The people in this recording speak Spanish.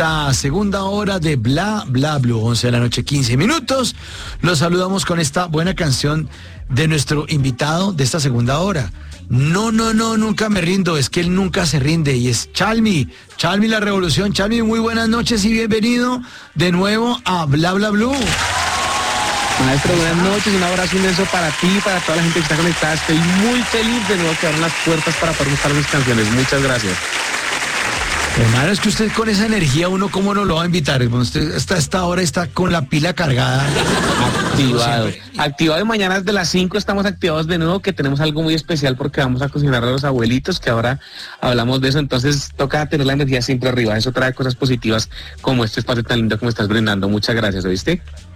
La segunda hora de Bla Bla Blue, 11 de la noche, 15 minutos. Los saludamos con esta buena canción de nuestro invitado de esta segunda hora. No, nunca me rindo, es que él nunca se rinde y es Chalmi la revolución. Chalmi, muy buenas noches y bienvenido de nuevo a Bla Bla Blue. Maestro, buenas noches, un abrazo inmenso para ti y para toda la gente que está conectada. Estoy muy feliz de nuevo que abran las puertas para poder buscar mis canciones. Muchas gracias. Hermano, es que usted con esa energía, uno cómo no lo va a invitar. Usted hasta esta hora está con la pila cargada. Activado, y mañana desde las 5 estamos activados de nuevo, que tenemos algo muy especial porque vamos a cocinar a los abuelitos, que ahora hablamos de eso, entonces toca tener la energía siempre arriba. Eso trae cosas positivas como este espacio tan lindo que me estás brindando. Muchas gracias, ¿oíste?